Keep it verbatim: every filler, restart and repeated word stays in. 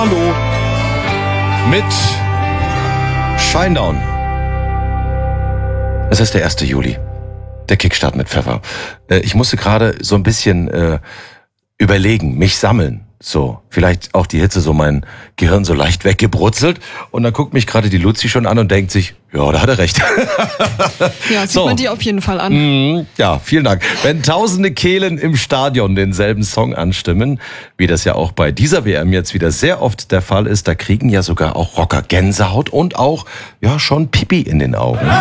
Hallo mit Shinedown. Es ist der erste Juli. Der Kickstart mit Pfeffer. Äh, ich musste gerade so ein bisschen äh, überlegen, mich sammeln. So, vielleicht auch die Hitze, so mein Gehirn so leicht weggebrutzelt. Und dann guckt mich gerade die Luzi schon an und denkt sich, ja, da hat er recht. Ja, sieht so. man dir auf jeden Fall an. Mm, ja, vielen Dank. Wenn tausende Kehlen im Stadion denselben Song anstimmen, wie das ja auch bei dieser W M jetzt wieder sehr oft der Fall ist, da kriegen ja sogar auch Rocker Gänsehaut und auch, ja, schon Pipi in den Augen.